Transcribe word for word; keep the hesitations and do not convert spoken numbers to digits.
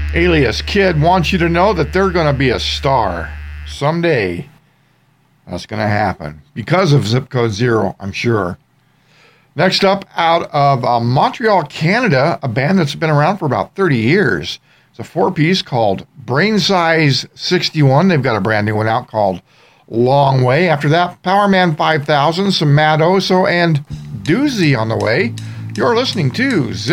Alias Kid wants you to know that they're going to be a star someday. That's going to happen because of Zip Code Zero, I'm sure. Next up, out of uh, Montreal, Canada, a band that's been around for about thirty years. It's a four-piece called Brain Size sixty-one. They've got a brand new one out called Long Way. After that, Powerman five thousand, some Mad Oso, and Doozy on the way. You're listening to Zip